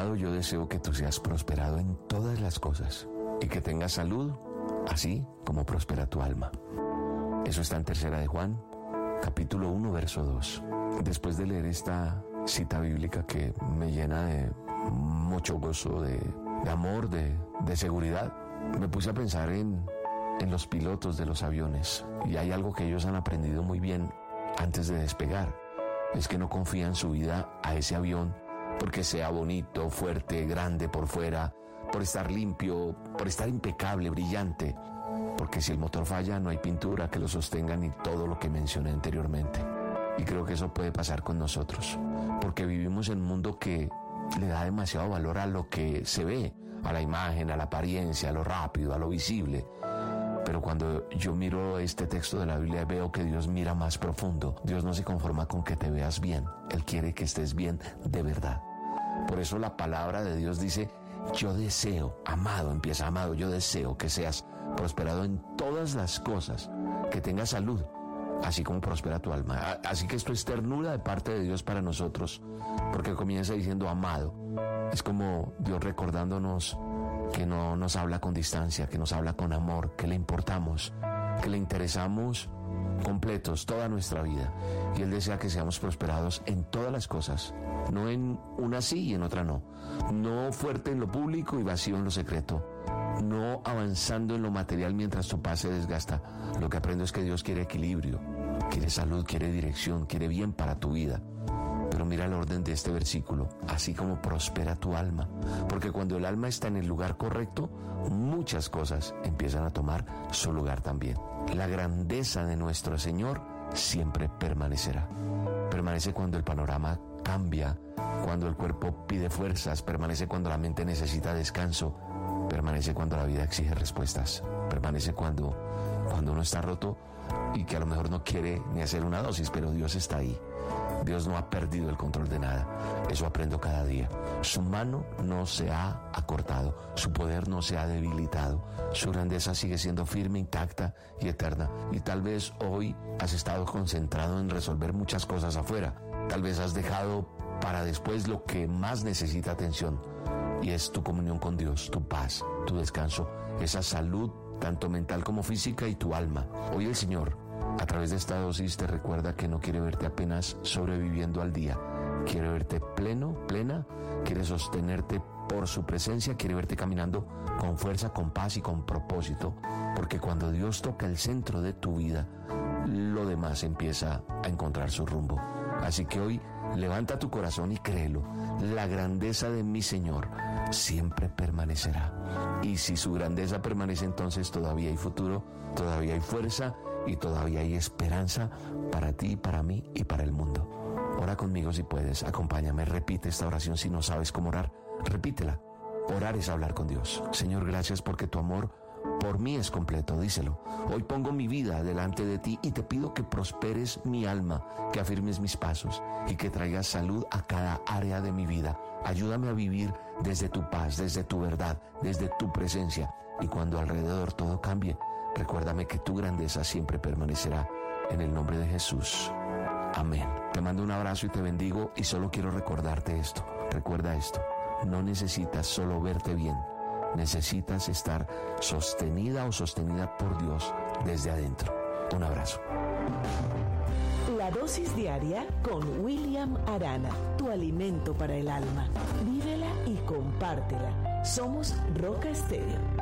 Amado, yo deseo que tú seas prosperado en todas las cosas y que tengas salud, así como prospera tu alma. Eso está en 3 de Juan, capítulo 1, verso 2. Después de leer esta cita bíblica que me llena de mucho gozo, de amor, de seguridad, me puse a pensar en los pilotos de los aviones. Y hay algo que ellos han aprendido muy bien antes de despegar. Es que no confían su vida a ese avión porque sea bonito, fuerte, grande por fuera, por estar limpio, por estar impecable, brillante. Porque si el motor falla, no hay pintura que lo sostenga ni todo lo que mencioné anteriormente. Y creo que eso puede pasar con nosotros, porque vivimos en un mundo que le da demasiado valor a lo que se ve, a la imagen, a la apariencia, a lo rápido, a lo visible. Pero cuando yo miro este texto de la Biblia, veo que Dios mira más profundo. Dios no se conforma con que te veas bien. Él quiere que estés bien de verdad. Por eso la palabra de Dios dice: yo deseo, amado, empieza amado, yo deseo que seas prosperado en todas las cosas, que tengas salud, así como prospera tu alma. Así que esto es ternura de parte de Dios para nosotros, porque comienza diciendo amado. Es como Dios recordándonos que no nos habla con distancia, que nos habla con amor, que le importamos, que le interesamos completos toda nuestra vida. Y Él desea que seamos prosperados en todas las cosas, no en una sí y en otra no. No fuerte en lo público y vacío en lo secreto. No avanzando en lo material mientras tu paz se desgasta. Lo que aprendo es que Dios quiere equilibrio, quiere salud, quiere dirección, quiere bien para tu vida. Pero mira el orden de este versículo: así como prospera tu alma. Porque cuando el alma está en el lugar correcto, muchas cosas empiezan a tomar su lugar también. La grandeza de nuestro Señor siempre permanecerá. Permanece cuando el panorama cambia, cuando el cuerpo pide fuerzas, permanece cuando la mente necesita descanso, permanece cuando la vida exige respuestas, permanece cuando uno está roto y que a lo mejor no quiere ni hacer una dosis, pero Dios está ahí. Dios no ha perdido el control de nada. Eso aprendo cada día. Su mano no se ha acortado, su poder no se ha debilitado, su grandeza sigue siendo firme, intacta y eterna. Y tal vez hoy has estado concentrado en resolver muchas cosas afuera. Tal vez has dejado para después lo que más necesita atención, y es tu comunión con Dios, tu paz, tu descanso, esa salud tanto mental como física y tu alma. Hoy el Señor, a través de esta dosis, te recuerda que no quiere verte apenas sobreviviendo al día. Quiere verte pleno, plena, quiere sostenerte por su presencia, quiere verte caminando con fuerza, con paz y con propósito. Porque cuando Dios toca el centro de tu vida, lo demás empieza a encontrar su rumbo. Así que hoy levanta tu corazón y créelo: la grandeza de mi Señor siempre permanecerá. Y si su grandeza permanece, entonces todavía hay futuro, todavía hay fuerza y todavía hay esperanza para ti, para mí y para el mundo. Ora conmigo si puedes, acompáñame, repite esta oración. Si no sabes cómo orar, repítela. Orar es hablar con Dios. Señor, gracias porque tu amor por mí es completo, díselo. Hoy pongo mi vida delante de ti y te pido que prosperes mi alma, que afirmes mis pasos y que traigas salud a cada área de mi vida. Ayúdame a vivir desde tu paz, desde tu verdad, desde tu presencia. Y cuando alrededor todo cambie, recuérdame que tu grandeza siempre permanecerá. En el nombre de Jesús. Amén. Te mando un abrazo y te bendigo, y solo quiero recordarte esto. Recuerda esto: no necesitas solo verte bien, necesitas estar sostenida o sostenida por Dios desde adentro. Un abrazo. La dosis diaria con William Arana, tu alimento para el alma. Vívela y compártela. Somos Roca Estéreo.